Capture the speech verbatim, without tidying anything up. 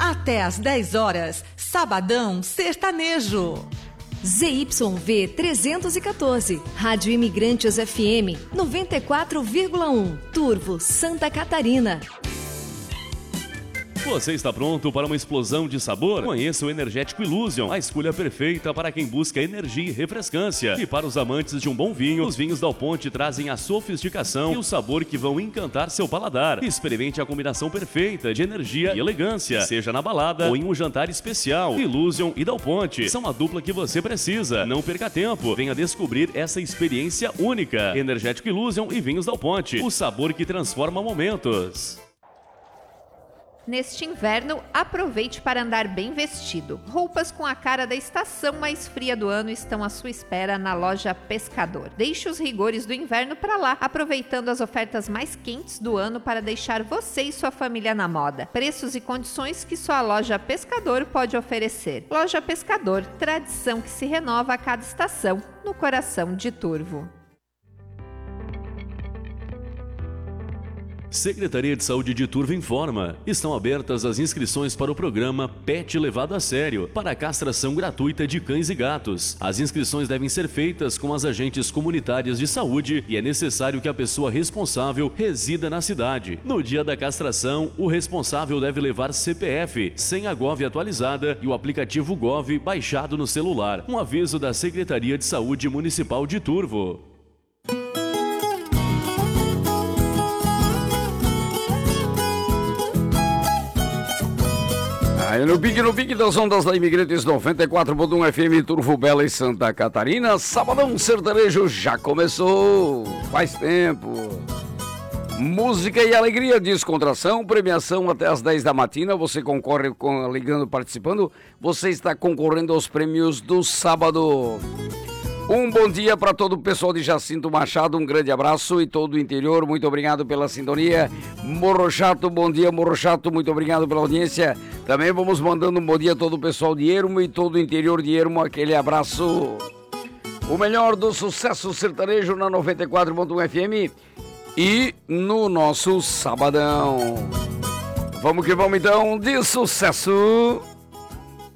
Até às dez horas, Sabadão Sertanejo. Z Y V trezentos e quatorze, Rádio Imigrantes F M noventa e quatro vírgula um, Turvo, Santa Catarina. Você está pronto para uma explosão de sabor? Conheça o Energético Illusion, a escolha perfeita para quem busca energia e refrescância. E para os amantes de um bom vinho, os vinhos Dal Ponte trazem a sofisticação e o sabor que vão encantar seu paladar. Experimente a combinação perfeita de energia e elegância, seja na balada ou em um jantar especial. Illusion e Dal Ponte são a dupla que você precisa. Não perca tempo, venha descobrir essa experiência única. Energético Illusion e vinhos Dal Ponte, o sabor que transforma momentos. Neste inverno, aproveite para andar bem vestido. Roupas com a cara da estação mais fria do ano estão à sua espera na loja Pescador. Deixe os rigores do inverno para lá, aproveitando as ofertas mais quentes do ano para deixar você e sua família na moda. Preços e condições que só a loja Pescador pode oferecer. Loja Pescador, tradição que se renova a cada estação, no coração de Turvo. Secretaria de Saúde de Turvo informa. Estão abertas as inscrições para o programa Pet Levado a Sério, para a castração gratuita de cães e gatos. As inscrições devem ser feitas com as agentes comunitárias de saúde e é necessário que a pessoa responsável resida na cidade. No dia da castração, o responsável deve levar C P F, senha Gov atualizada e o aplicativo Gov baixado no celular. Um aviso da Secretaria de Saúde Municipal de Turvo. Aí no pique, no pique das ondas da Imigrantes noventa e quatro ponto um F M, Turvo Bela e Santa Catarina, Sabadão Sertanejo já começou, faz tempo. Música e alegria, descontração, premiação até as dez da matina, você concorre com, ligando, participando, você está concorrendo aos prêmios do sábado. Um bom dia para todo o pessoal de Jacinto Machado, um grande abraço e todo o interior, muito obrigado pela sintonia. Morro Chato, bom dia Morro Chato, muito obrigado pela audiência. Também vamos mandando um bom dia a todo o pessoal de Ermo e todo o interior de Ermo, aquele abraço. O melhor do sucesso sertanejo na noventa e quatro ponto um F M e no nosso Sabadão. Vamos que vamos então, de sucesso!